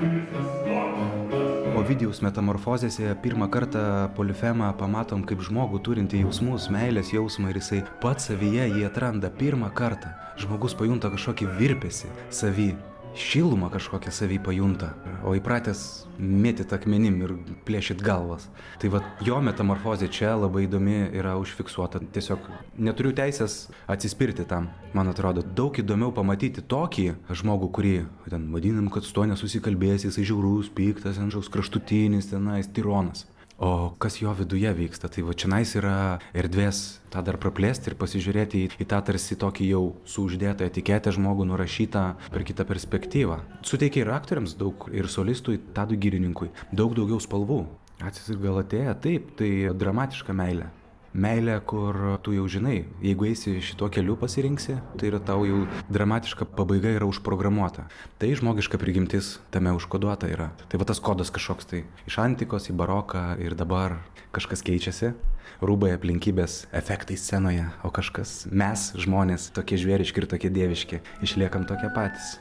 Ovidijaus metamorfozėse pirmą kartą Polifemą pamatom kaip žmogų turintį jausmus, meilės jausmą ir jisai pats savyje jį atranda pirmą kartą. Žmogus pajunta kažkokį virpesį savy, šilumą kažkokią savy pajunta, o įpratęs mėtyt akmenim ir plėšyt galvas. Tai va, jo metamorfozė čia labai įdomi yra užfiksuota. Tiesiog neturiu teisės atsispirti tam. Man atrodo, daug įdomiau pamatyti tokį žmogų, kurį ten vadinam, kad su to nesusikalbės, jisai žiaurus, piktas, kažkoks kraštutinis, tenais, tironas. O kas jo viduje vyksta, tai va čionais yra erdvės tą dar praplėsti ir pasižiūrėti į tą tarsi tokį jau su uždėtą etiketę žmogų nurašytą per kitą perspektyvą. Suteikia ir aktoriams daug, ir solistui Tadui Girininkui daug daugiau spalvų. Acis ir Galatėja, taip, tai dramatiška meilė. Meilė, kur tu jau žinai, jeigu eisi šituo keliu pasirinksi, tai yra tau jau dramatiška pabaiga yra užprogramuota. Tai žmogiška prigimtis tame užkoduota yra. Tai va tas kodas kažkoks tai iš antikos į baroką ir dabar kažkas keičiasi. Rūbai, aplinkybės, efektai scenoje, o kažkas, mes, žmonės, tokie žvėriški ir tokie dieviški, išliekam tokie patys.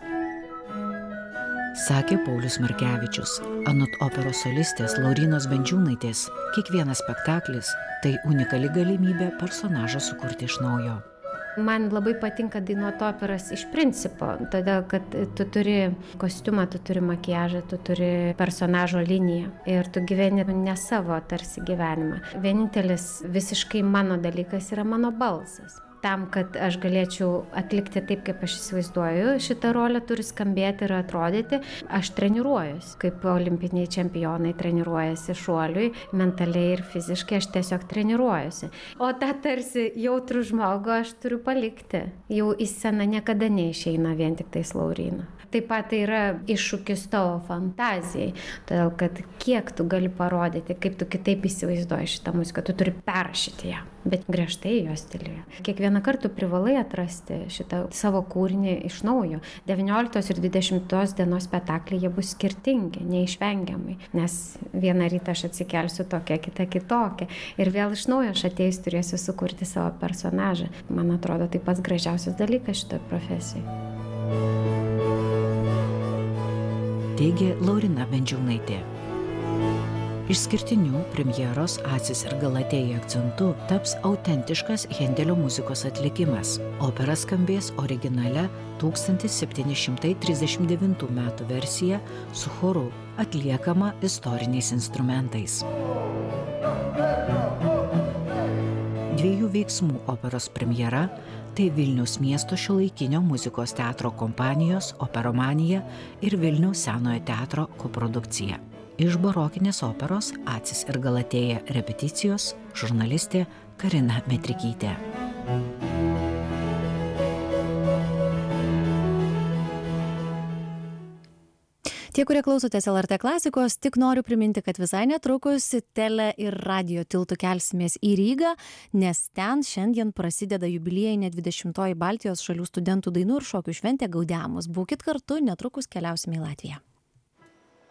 Sakė Paulius Markevičius. Anot operos solistės Laurynos Bendžiūnaitės, kiekvienas spektaklis tai unikali galimybė personažą sukurti iš naujo. Man labai patinka dainuoti operas iš principo, todėl kad tu turi kostiumą, tu turi makiažą, tu turi personažo liniją ir tu gyveni ne savo tarsi gyvenimą. Vienintelis visiškai mano dalykas yra mano balsas. Tam, kad aš galėčiau atlikti taip, kaip aš įsivaizduoju, šitą rolę turi skambėti ir atrodyti. Aš treniruojuosi, kaip olimpiniai čempionai treniruojasi šuoliui, mentaliai ir fiziškai aš tiesiog treniruojuosi. O tą tarsi jautrų žmogų aš turiu palikti. Jau į sceną niekada neišeina vien tik tais Lauryna. Taip pat tai yra iššūkis tavo fantazijai, todėl kad kiek tu gali parodyti, kaip tu kitaip įsivaizduoji šitą muziką, tu turi perrašyti ją, bet griežtai jos stiliuje. Kiekvieną kartą privalai atrasti šitą savo kūrinį iš naujo. 19 ir 20 dienos spektakliai jie bus skirtingi, neišvengiamai, nes vieną rytą aš atsikelsiu tokia, kita kitokia ir vėl iš naujo aš atėjus turėsiu sukurti savo personažą. Man atrodo, tai pats gražiausias dalykas šitoje profesijoje. Teigė Laurina Bendžiūnaitė. Išskirtiniu premjeros Acis ir Galatėja akcentu taps autentiškas Hendelio muzikos atlikimas. Opera skambės originale 1739 metų versija su choru, atliekama istoriniais instrumentais. 2 veiksmų operos premjera tai Vilniaus miesto šiuolaikinio muzikos teatro kompanijos Operomanija ir Vilniaus Senojo teatro koprodukcija. Iš barokinės operos Acis ir Galatėja repeticijos žurnalistė Karina Metrikytė. Tie, kurie klausotės LRT klasikos, tik noriu priminti, kad visai netrukus tele ir radio tiltu kelsimės į Rygą, nes ten šiandien prasideda jubiliejinė 20-oji Baltijos šalių studentų dainų ir šokių šventė Gaudeamus. Būkit kartu, netrukus keliausime į Latviją.